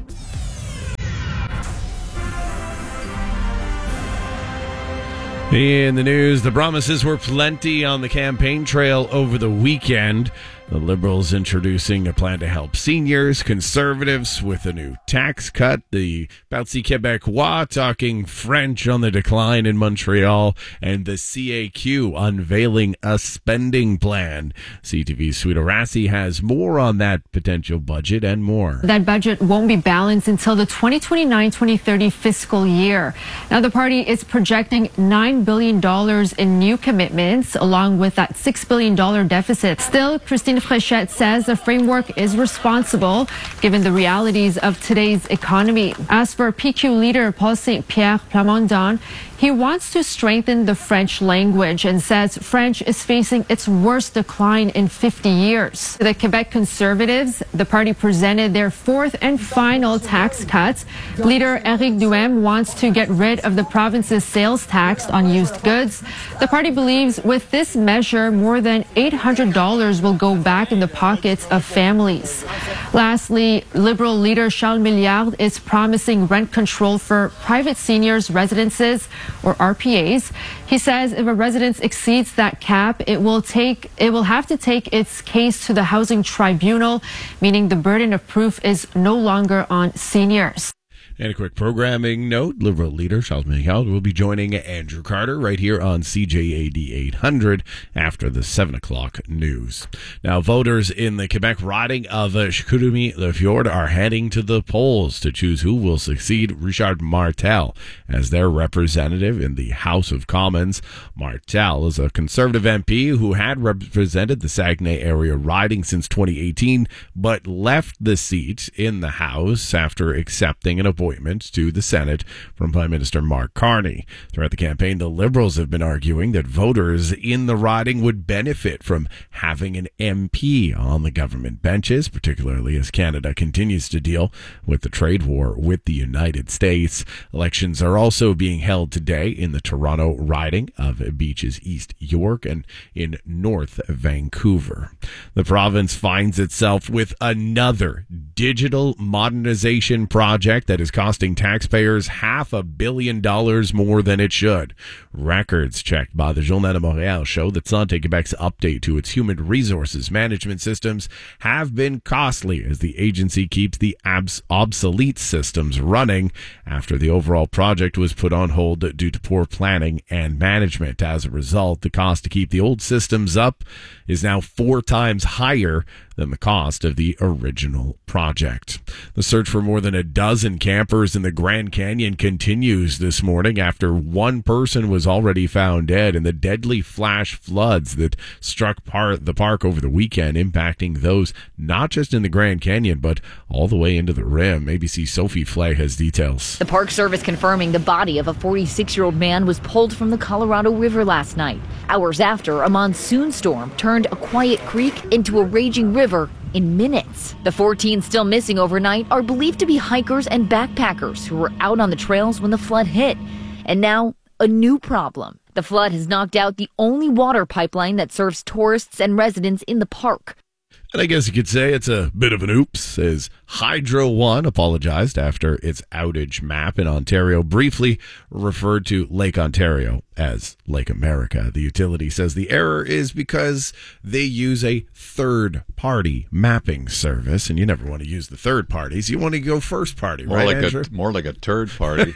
In the news, the promises were plenty on the campaign trail over the weekend. The Liberals introducing a plan to help seniors, Conservatives with a new tax cut, the Parti Québécois talking French on the decline in Montreal, and the C A Q unveiling a spending plan. C T V's Sweeta Rassi has more on that potential budget and more. That budget won't be balanced until the twenty twenty-nine twenty thirty fiscal year. Now, the party is projecting nine billion dollars in new commitments, along with that six billion dollars deficit. Still, Christine Fréchette says the framework is responsible given the realities of today's economy. As for P Q leader Paul Saint Pierre Plamondon, he wants to strengthen the French language and says French is facing its worst decline in fifty years. The Quebec Conservatives, the party presented their fourth and final tax cuts. Leader Éric Duhem wants to get rid of the province's sales tax on used goods. The party believes with this measure, more than eight hundred dollars will go back in the pockets of families. Lastly, Liberal leader Charles Milliard is promising rent control for private seniors' residences, or R P As. He says if a residence exceeds that cap, it will take it will have to take its case to the housing tribunal, meaning the burden of proof is no longer on seniors. And a quick programming note, Liberal leader Charles Milliard will be joining Andrew Carter right here on C J A D eight hundred after the seven o'clock news. Now, voters in the Quebec riding of Chicoutimi-Le-Fjord are heading to the polls to choose who will succeed Richard Martel as their representative in the House of Commons. Martel is a Conservative M P who had represented the Saguenay area riding since twenty eighteen, but left the seat in the House after accepting an appointment to the Senate from Prime Minister Mark Carney. Throughout the campaign, the Liberals have been arguing that voters in the riding would benefit from having an M P on the government benches, particularly as Canada continues to deal with the trade war with the United States. Elections are also being held today in the Toronto riding of Beaches East York and in North Vancouver. The province finds itself with another digital modernization project that is costing taxpayers half a billion dollars more than it should. Records checked by the Journal de Montréal show that Santé Québec's update to its human resources management systems have been costly as the agency keeps the abs- obsolete systems running after the overall project was put on hold due to poor planning and management. As a result, the cost to keep the old systems up is now four times higher than the cost of the original project. The search for more than a dozen campers in the Grand Canyon continues this morning after one person was already found dead in the deadly flash floods that struck par- the park over the weekend, impacting those not just in the Grand Canyon but all the way into the rim. A B C's Sophie Flay has details. The Park Service confirming the body of a forty-six-year-old man was pulled from the Colorado River last night, hours after a monsoon storm turned a quiet creek into a raging river in minutes. The fourteen still missing overnight are believed to be hikers and backpackers who were out on the trails when the flood hit. And now, a new problem. The flood has knocked out the only water pipeline that serves tourists and residents in the park. And I guess you could say it's a bit of an oops, as Hydro One apologized after its outage map in Ontario briefly referred to Lake Ontario as Lake America. The utility says the error is because they use a third-party mapping service, and you never want to use the third parties. You want to go first party, more right, like Andrew? A, more like a turd party.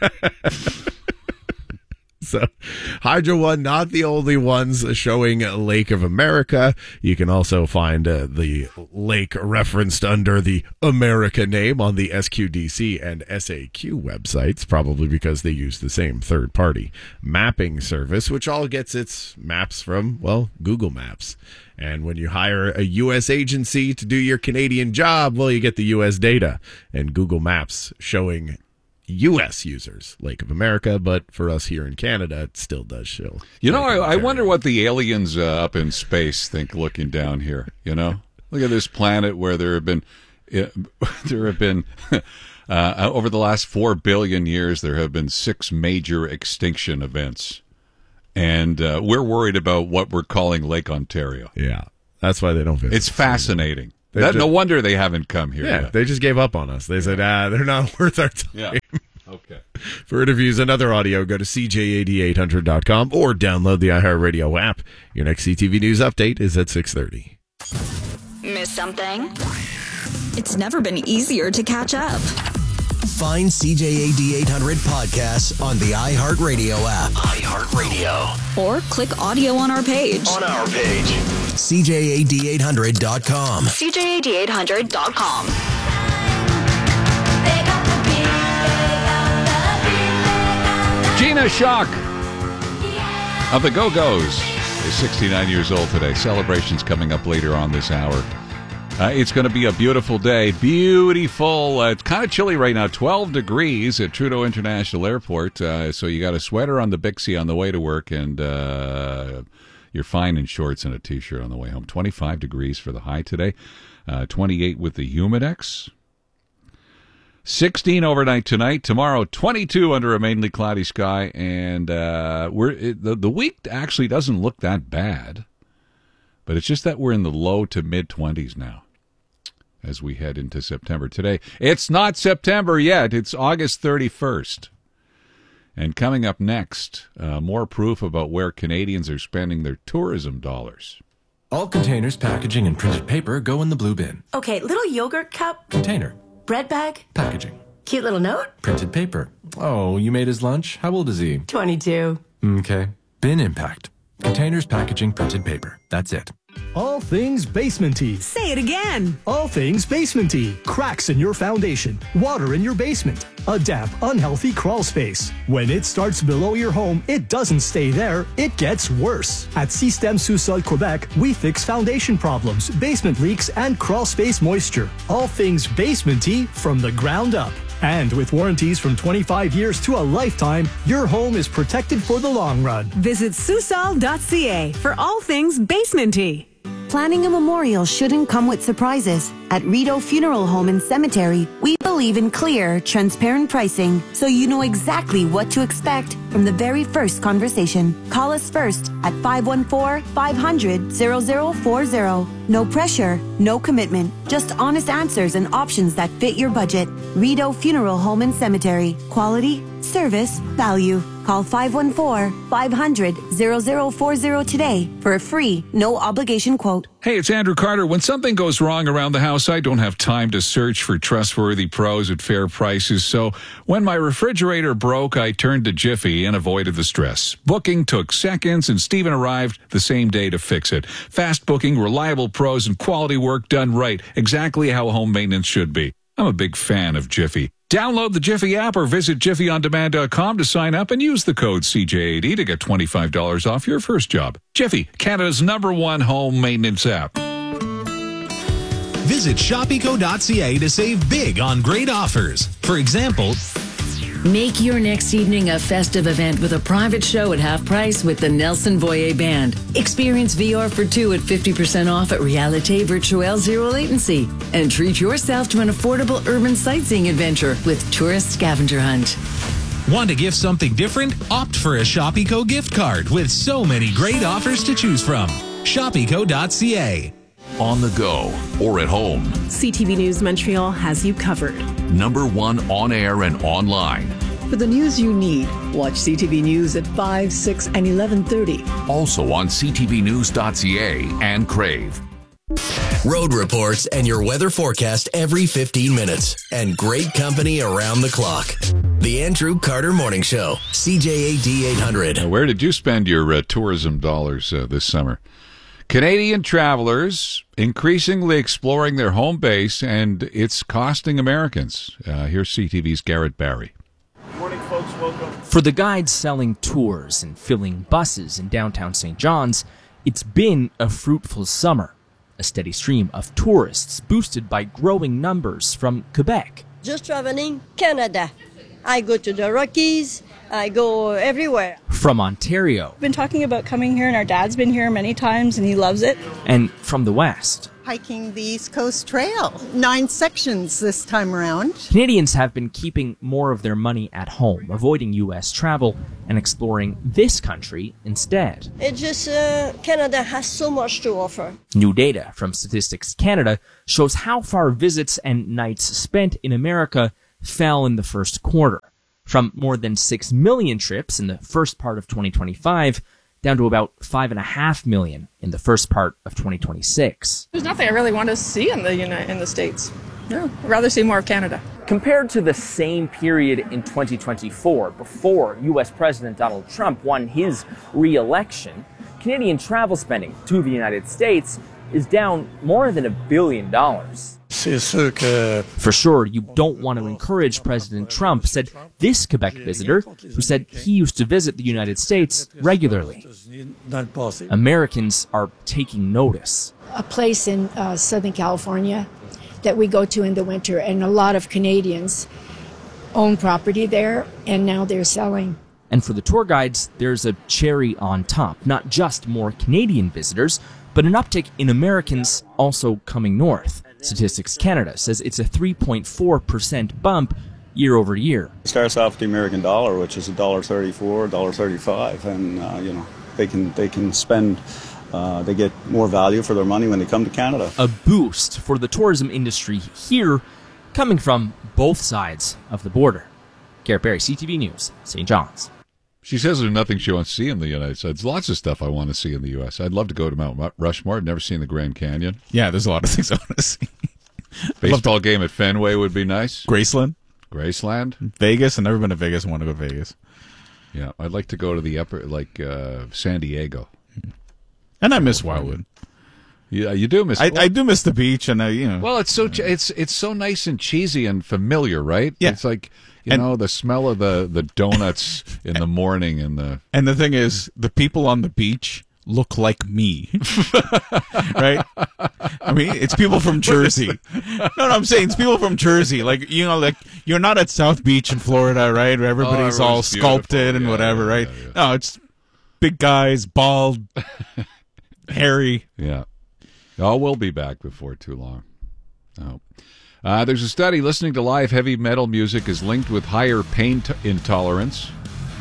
So, Hydro One, not the only ones showing Lake of America. You can also find uh, the lake referenced under the America name on the S Q D C and S A Q websites, probably because they use the same third-party mapping service, which all gets its maps from, well, Google Maps. And when you hire a U S agency to do your Canadian job, well, you get the U S data and Google Maps showing U S users, Lake of America, but for us here in Canada, it still does show. You know, I, I wonder what the aliens uh, up in space think looking down here, you know? Look at this planet where there have been it, there have been, uh, over the last four billion years, there have been six major extinction events. And uh, we're worried about what we're calling Lake Ontario. Yeah, that's why they don't visit. It's fascinating. They That, just- no wonder they haven't come here Yeah, yet. they just gave up on us. They said, ah, they're not worth our time. Yeah. Okay. For interviews and other audio, go to C J A D eight hundred dot com or download the iHeartRadio app. Your next C T V News update is at six thirty. Miss something? It's never been easier to catch up. Find C J A D eight hundred podcasts on the iHeartRadio app. iHeartRadio. Or click audio on our page. On our page. C J A D eight hundred dot com. C J A D eight hundred dot com. Gina Shock of the Go-Go's is sixty-nine years old today. Celebrations coming up later on this hour. Uh, it's going to be a beautiful day. Beautiful. Uh, it's kind of chilly right now. twelve degrees at Trudeau International Airport. Uh, so you got a sweater on the Bixie on the way to work, and uh, you're fine in shorts and a T-shirt on the way home. twenty-five degrees for the high today. Uh, twenty-eight with the Humidex. sixteen overnight tonight. Tomorrow, twenty-two under a mainly cloudy sky. And uh, we're it, the, the week actually doesn't look that bad. But it's just that we're in the low to mid-twenties now as we head into September. Today, it's not September yet. It's August thirty-first. And coming up next, uh, more proof about where Canadians are spending their tourism dollars. All containers, packaging, and printed paper go in the blue bin. Okay, little yogurt cup, Container, bread bag, packaging, cute little note. printed paper. Oh, you made his lunch? How old is he? twenty-two. Okay. Bin impact. Containers, packaging, printed paper. That's it. All things basementy. Say it again. All things basementy. Cracks in your foundation. Water in your basement. A damp, unhealthy crawl space. When it starts below your home, it doesn't stay there. It gets worse. At Système Sous-Sol Quebec, we fix foundation problems, basement leaks, and crawl space moisture. All things basementy from the ground up. And with warranties from twenty-five years to a lifetime, your home is protected for the long run. Visit susol dot c a for all things basementy. Planning a memorial shouldn't come with surprises. At Rideau Funeral Home and Cemetery, we believe in clear, transparent pricing, so you know exactly what to expect from the very first conversation. Call us first at five one four, five hundred, zero zero four zero. No pressure, no commitment, just honest answers and options that fit your budget. Rideau Funeral Home and Cemetery. Quality, service, value. Call five one four, five hundred, zero zero four zero today for a free, no obligation quote. Hey, it's Andrew Carter. When something goes wrong around the house, I don't have time to search for trustworthy pros at fair prices. So when my refrigerator broke, I turned to Jiffy and avoided the stress. Booking took seconds, and Steven arrived the same day to fix it. Fast booking, reliable pros, and quality work done right. Exactly how home maintenance should be. I'm a big fan of Jiffy. Download the Jiffy app or visit jiffy on demand dot com to sign up and use the code C J A D to get twenty-five dollars off your first job. Jiffy, Canada's number one home maintenance app. Visit shop eco dot c a to save big on great offers. For example, make your next evening a festive event with a private show at half price with the Nelson Voyer Band. Experience V R for two at fifty percent off at Realite Virtuelle Zero Latency. And treat yourself to an affordable urban sightseeing adventure with Tourist Scavenger Hunt. want to gift something different? Opt for a Shop Eco gift card with so many great offers to choose from. shop eco dot c a. On the go or at home. C T V News Montreal has you covered. Number one on air and online. For the news you need, watch C T V News at five, six, and eleven thirty. Also on c t v news dot c a and Crave. Road reports and your weather forecast every fifteen minutes. And great company around the clock. The Andrew Carter Morning Show. C J A D eight hundred. Now, where did you spend your uh, tourism dollars uh, this summer? Canadian travelers increasingly exploring their home base, and it's costing Americans. Uh, here's C T V's Garrett Barry. Morning, folks. Welcome. For the guides selling tours and filling buses in downtown Saint John's, it's been a fruitful summer. A steady stream of tourists boosted by growing numbers from Quebec. Just traveling Canada. I go to the Rockies. I go everywhere. From Ontario. Been talking about coming here, and our dad's been here many times, and he loves it. And from the West. hiking the East Coast Trail. Nine sections this time around. Canadians have been keeping more of their money at home, avoiding U S travel, and exploring this country instead. It just, uh, Canada has so much to offer. New data from Statistics Canada shows how far visits and nights spent in America fell in the first quarter, from more than six million trips in the first part of twenty twenty-five down to about five and a half million in the first part of twenty twenty-six. There's nothing I really want to see in the United, in the States. No, I'd rather see more of Canada. Compared to the same period in twenty twenty-four, before U S President Donald Trump won his re-election, Canadian travel spending to the United States is down more than a billion dollars. For sure, you don't want to encourage President Trump, said this Quebec visitor, who said he used to visit the United States regularly. Americans are taking notice. A place in uh, Southern California that we go to in the winter, and a lot of Canadians own property there, and now they're selling. And for the tour guides, there's a cherry on top. Not just more Canadian visitors, but an uptick in Americans also coming north. Statistics Canada says it's a three point four percent bump year over year. It starts off with the American dollar, which is one dollar thirty-four, one dollar thirty-five, and uh, you know they can they can spend, uh, they get more value for their money when they come to Canada. A boost for the tourism industry here, coming from both sides of the border. Garrett Berry, C T V News, Saint John's. She says there's nothing she wants to see in the United States. Lots of stuff I want to see in the U S. I'd love to go to Mount Rushmore. I've never seen the Grand Canyon. Yeah, there's a lot of things I want to see. Baseball game at Fenway would be nice. Graceland. Graceland. Vegas. I've never been to Vegas. I want to go to Vegas. Yeah, I'd like to go to the upper, like uh, San Diego. And I miss Wildwood. Yeah, you do miss. I, I do miss the beach, and I, you know. Well, it's so ch- it's it's so nice and cheesy and familiar, right? Yeah. It's like you and, know the smell of the, the donuts in the morning and the. And the thing is, the people on the beach look like me, right? I mean, it's people from Jersey. No, no, I'm saying it's people from Jersey. Like you know, like you're not at South Beach in Florida, right? Where everybody's oh, all sculpted and yeah, whatever, yeah, right? Yeah, yeah. No, it's big guys, bald, hairy. Yeah. Oh, we'll be back before too long. Oh. Uh, there's a study listening to live heavy metal music is linked with higher pain t- intolerance.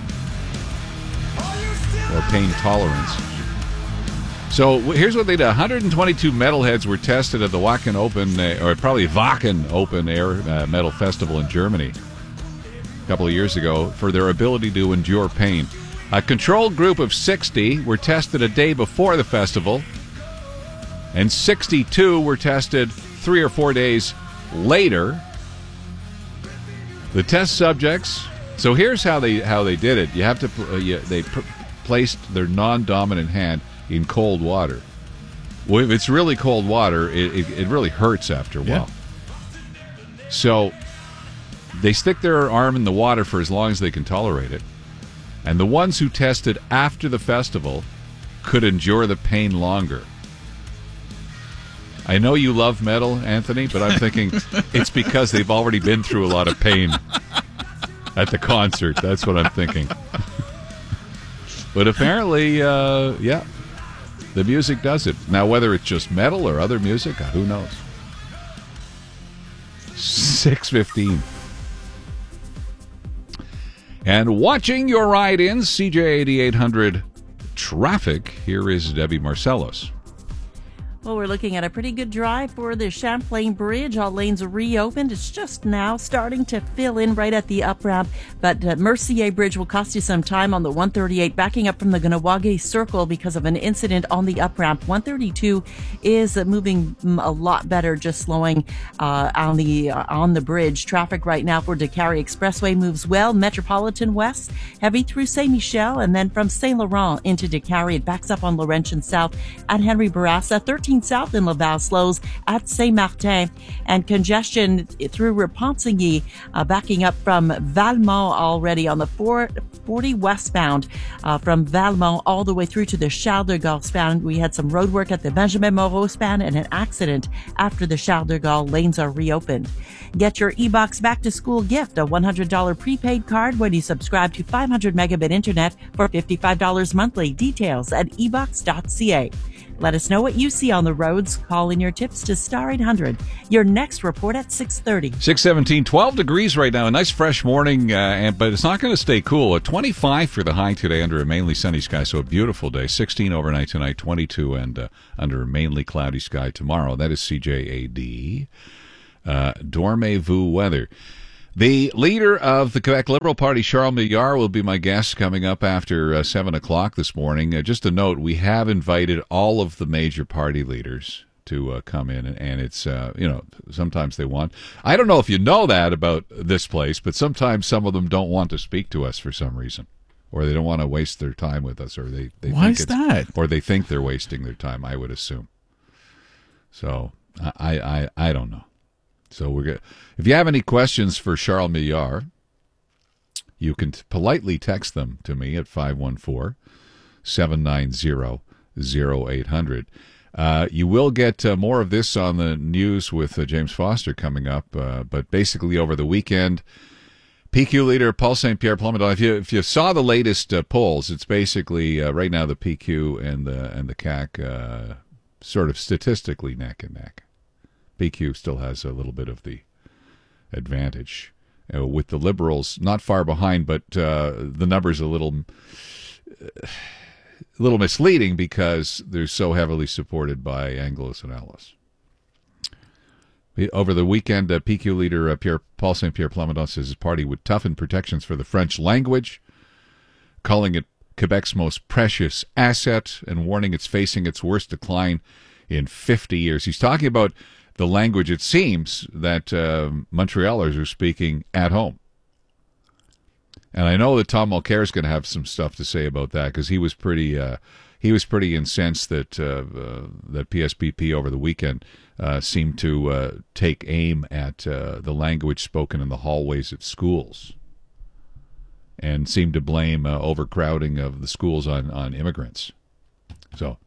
Or pain tolerance. So here's what they did. one hundred twenty-two metalheads were tested at the Wacken Open, uh, or probably Wacken Open Air uh, Metal Festival in Germany a couple of years ago for their ability to endure pain. A control group of sixty were tested a day before the festival, and sixty-two were tested three or four days later. The test subjects. So here's how they how they did it. You have to uh, you, they pr- placed their non-dominant hand in cold water. Well, if it's really cold water, it, it, it really hurts after a while. Yeah. So they stick their arm in the water for as long as they can tolerate it. And the ones who tested after the festival could endure the pain longer. I know you love metal, Anthony, but I'm thinking it's because they've already been through a lot of pain at the concert. That's what I'm thinking. But apparently, uh, yeah, the music does it. Now, whether it's just metal or other music, who knows? six fifteen. And watching your ride-ins, C J eighty-eight hundred traffic, here is Debbie Marcellos. Well, we're looking at a pretty good drive for the Champlain Bridge. All lanes are reopened. It's just now starting to fill in right at the up ramp. But uh, Mercier Bridge will cost you some time on the one thirty-eight, backing up from the Ganawage Circle because of an incident on the up ramp. one thirty-two is uh, moving a lot better, just slowing uh, on the uh, on the bridge. Traffic right now for Décarie Expressway moves well. Metropolitan West, heavy through Saint Michel, and then from Saint Laurent into Décarie. It backs up on Laurentian South at Henry Bourassa. thirteen South in Laval slows at Saint Martin, and congestion through Repentigny, uh, backing up from Valmont already on the four forty westbound uh, from Valmont all the way through to the Charles de Gaulle span. We had some road work at the Benjamin Moreau span and an accident after the Charles de Gaulle lanes are reopened. Get your e-box back to school gift, a one hundred dollars prepaid card when you subscribe to five hundred megabit internet for fifty-five dollars monthly. Details at e box dot c a. Let us know what you see on the roads. Call in your tips to Star eight hundred. Your next report at six thirty. six seventeen, twelve degrees right now. A nice fresh morning, uh, and, but it's not going to stay cool. At twenty-five for the high today under a mainly sunny sky, so a beautiful day. sixteen overnight tonight, twenty-two and uh, under a mainly cloudy sky tomorrow. That is C J A D. Uh, Dormez-vous weather. The leader of the Quebec Liberal Party, Charles Milliard, will be my guest coming up after uh, seven o'clock this morning. Uh, just a note, we have invited all of the major party leaders to uh, come in, and, and it's, uh, you know, sometimes they want. I don't know if you know that about this place, but sometimes some of them don't want to speak to us for some reason, or they don't want to waste their time with us, or they, they Why think is it's, that? Or they think they're wasting their time, I would assume. So, I, I, I don't know. So we're good. If you have any questions for Charles Milliard, you can t- politely text them to me at five one four, seven nine zero, zero eight hundred. Uh, you will get uh, more of this on the news with uh, James Foster coming up, uh, but basically over the weekend, P Q leader Paul Saint Pierre Plamondon. If you if you saw the latest uh, polls, it's basically uh, right now the P Q and the and the C A Q uh, sort of statistically neck and neck. P Q still has a little bit of the advantage, uh, with the Liberals not far behind, but uh, the numbers a little, uh, a little misleading because they're so heavily supported by Anglos and Ellis. Over the weekend, uh, P Q leader uh, Pierre, Paul Saint Pierre Plamondon says his party would toughen protections for the French language, calling it Quebec's most precious asset and warning it's facing its worst decline in fifty years. He's talking about the language, it seems, that uh, Montrealers are speaking at home. And I know that Tom Mulcair is going to have some stuff to say about that, because he was pretty uh, he was pretty incensed that uh, uh, that P S P P over the weekend uh, seemed to uh, take aim at uh, the language spoken in the hallways at schools, and seemed to blame uh, overcrowding of the schools on, on immigrants. So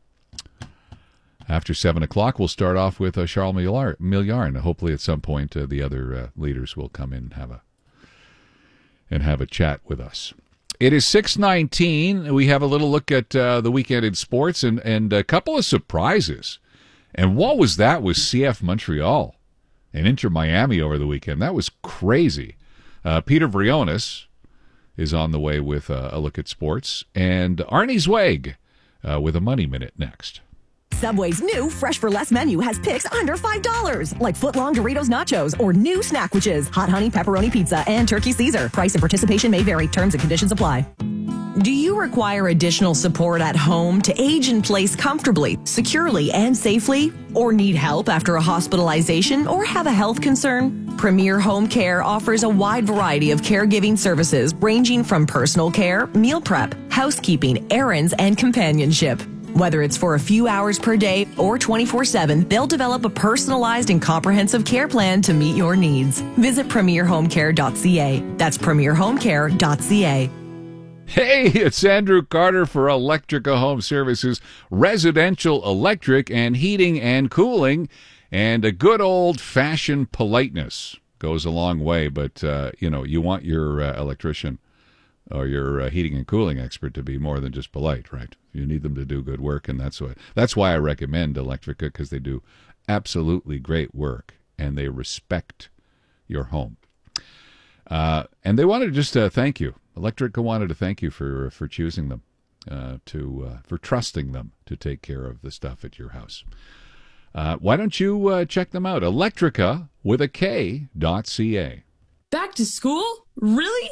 after seven o'clock, we'll start off with uh, Charles Milliard, and hopefully at some point uh, the other uh, leaders will come in and have a and have a chat with us. It is six nineteen. We have a little look at uh, the weekend in sports and, and a couple of surprises. And what was that with C F Montreal and Inter Miami over the weekend? That was crazy. Uh, Peter Vrionis is on the way with uh, a look at sports, and Arnie Zweig uh, with a Money Minute next. Subway's new Fresh for Less menu has picks under five dollars, like foot-long Doritos Nachos or new Snackwitches, Hot Honey Pepperoni Pizza, and Turkey Caesar. Price and participation may vary. Terms and conditions apply. Do you require additional support at home to age in place comfortably, securely, and safely? Or need help after a hospitalization or have a health concern? Premier Home Care offers a wide variety of caregiving services ranging from personal care, meal prep, housekeeping, errands, and companionship. Whether it's for a few hours per day or twenty-four seven, they'll develop a personalized and comprehensive care plan to meet your needs. Visit premier home care dot c a. That's premier home care dot c a. Hey, it's Andrew Carter for Electrica Home Services, residential electric and heating and cooling, and a good old-fashioned politeness goes a long way, but, uh, you know, you want your uh, electrician or your uh, heating and cooling expert to be more than just polite, right? You need them to do good work, and that's why that's why I recommend Electrica, because they do absolutely great work, and they respect your home. Uh, and they wanted to just uh, thank you. Electrica wanted to thank you for for choosing them, uh, to uh, for trusting them to take care of the stuff at your house. Uh, why don't you uh, check them out? Electrica with a K dot C A. Back to school? Really?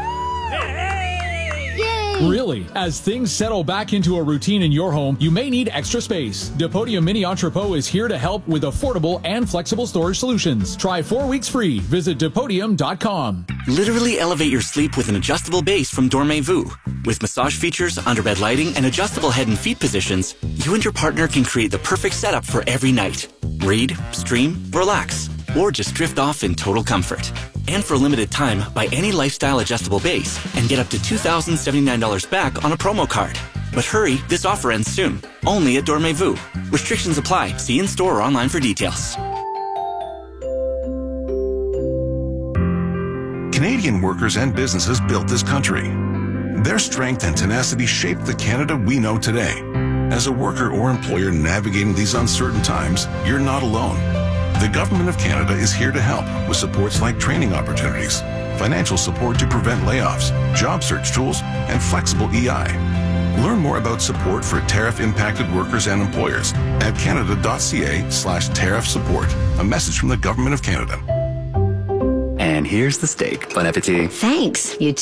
Really, as things settle back into a routine in your home, you may need extra space. Depodium Mini Entrepot is here to help with affordable and flexible storage solutions. Try four weeks free. Visit depodium dot com. Literally elevate your sleep with an adjustable base from Dormez-vous. With massage features, underbed lighting, and adjustable head and feet positions, you and your partner can create the perfect setup for every night. Read, stream, relax, or just drift off in total comfort. And for a limited time, buy any lifestyle adjustable base and get up to two thousand seventy-nine dollars back on a promo card. But hurry, this offer ends soon. Only at Dormez-vous. Restrictions apply. See in-store or online for details. Canadian workers and businesses built this country. Their strength and tenacity shaped the Canada we know today. As a worker or employer navigating these uncertain times, you're not alone. The Government of Canada is here to help with supports like training opportunities, financial support to prevent layoffs, job search tools, and flexible E I. Learn more about support for tariff-impacted workers and employers at canada.ca slash tariff support. A message from the Government of Canada. And here's the steak. Bon appetit. Thanks. You too.